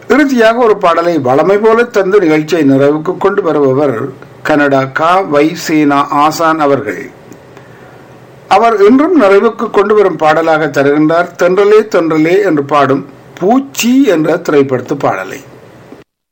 இறுதியாக ஒரு பாடலை வளமை போல தந்து நிகழ்ச்சியை நிறைவுக்கு கொண்டு வருபவர் கனடா கா வை சீனா ஆசான் அவர்கள். அவர் இன்றும் நிறைவுக்கு கொண்டு வரும் பாடலாக தருகின்றார் தென்றலே தென்றலே என்று பாடும் பூச்சி என்ற திரைப்படத்து பாடலை.